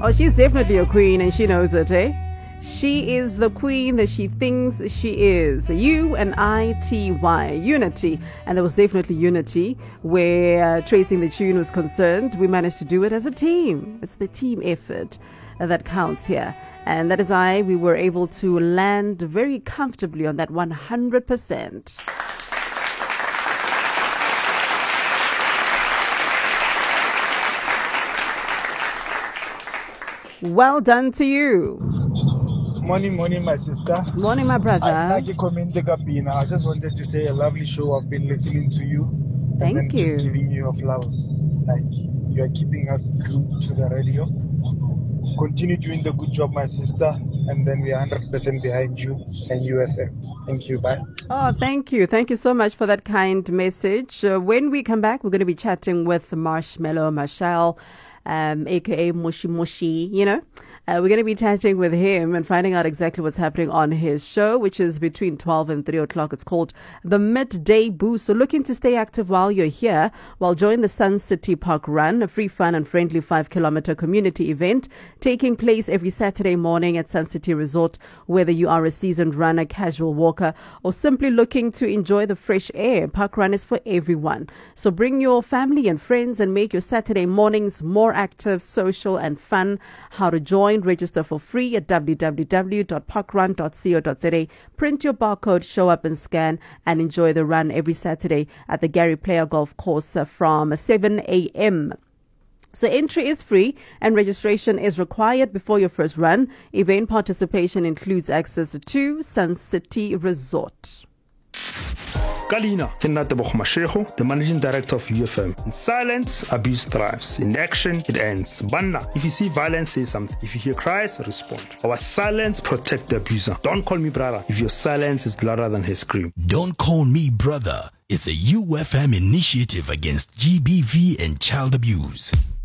Oh, she's definitely a queen and she knows it, eh? She is the queen that she thinks she is. U-N-I-T-Y, unity. And there was definitely unity where Tracing the Tune was concerned. We managed to do it as a team. It's the team effort that counts here. And that is why we were able to land very comfortably on that 100%. Well done to you. Morning, my sister. Morning, my brother. I just wanted to say a lovely show. I've been listening to you. Thank and then you. Just giving you your flowers. Like, you are keeping us glued to the radio. Continue doing the good job, my sister. And then we are 100% behind you and UFM. Thank you. Bye. Oh, thank you. Thank you so much for that kind message. When we come back, we're going to be chatting with Marshmallow Mashal, aka Moshi Moshi, you know. We're going to be chatting with him and finding out exactly what's happening on his show, which is between 12 and 3 o'clock. It's called the Midday Boost. So looking to stay active while you're here, well, join the Sun City Park Run, a free, fun and friendly 5-kilometer community event taking place every Saturday morning at Sun City Resort. Whether you are a seasoned runner, casual walker, or simply looking to enjoy the fresh air, Park Run is for everyone. So bring your family and friends and make your Saturday mornings more active, social and fun. How to join? Register for free at www.parkrun.co.za. Print your barcode, show up and scan, and enjoy the run every Saturday at the Gary Player Golf Course from 7 a.m. So entry is free and registration is required before your first run. Event participation includes access to Sun City Resort. Kalina, Kenatabo Mashego, the managing director of UFM. In silence, abuse thrives. In action, it ends. Banna, if you see violence, say something. If you hear cries, respond. Our silence protect the abuser. Don't call me brother if your silence is louder than his scream. Don't Call Me Brother is a UFM initiative against GBV and child abuse.